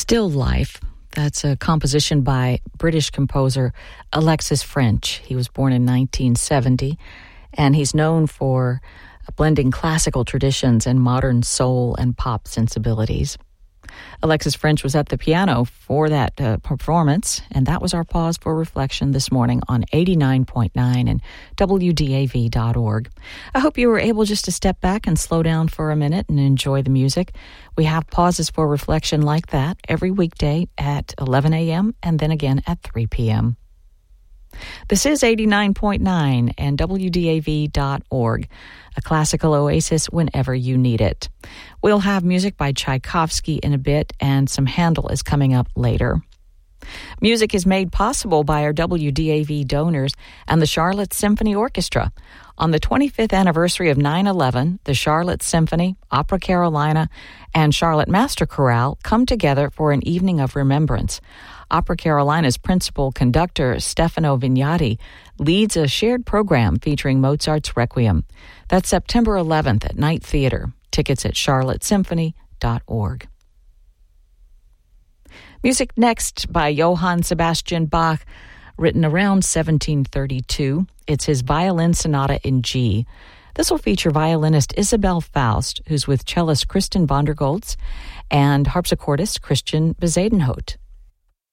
Still Life. That's a composition by British composer Alexis French. He was born in 1970, and he's known for blending classical traditions and modern soul and pop sensibilities. Alexis French was at the piano for that performance, and that was our pause for reflection this morning on 89.9 and WDAV.org. I hope you were able just to step back and slow down for a minute and enjoy the music. We have pauses for reflection like that every weekday at 11 a.m. and then again at 3 p.m. This is 89.9 and WDAV.org, a classical oasis whenever you need it. We'll have music by Tchaikovsky in a bit, and some Handel is coming up later. Music is made possible by our WDAV donors and the Charlotte Symphony Orchestra. On the 25th anniversary of 9/11, the Charlotte Symphony, Opera Carolina, and Charlotte Master Chorale come together for an evening of remembrance. Opera Carolina's principal conductor, Stefano Vignati, leads a shared program featuring Mozart's Requiem. That's September 11th at Night Theater. Tickets at charlottesymphony.org. Music next by Johann Sebastian Bach, written around 1732. It's his violin sonata in G. This will feature violinist Isabel Faust, who's with cellist Kristen Vondergoltz, and harpsichordist Christian Bezuidenhout.